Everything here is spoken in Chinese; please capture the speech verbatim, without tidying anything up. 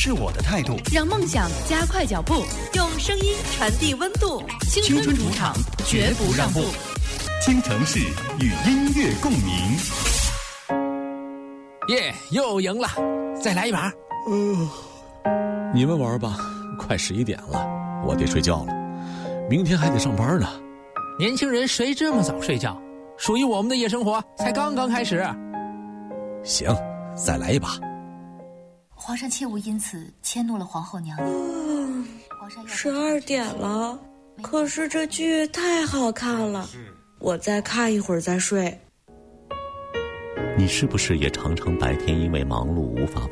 是我的态度， 让梦想加快脚步，用声音传递温度。青春主场，绝不让步。 听城市与音乐共鸣。 耶，又赢了，再来一把。 嗯、呃，你们玩吧，快十一点了，我得睡觉了，明天还得上班呢。 年轻人谁这么早睡觉？属于我们的夜生活才刚刚开始。 行，再来一把。 皇上切勿因此迁怒了皇后娘娘。 嗯，十二点了，可是这剧太好看了，我再看一会儿再睡。 你是不是也常常白天因为忙碌无法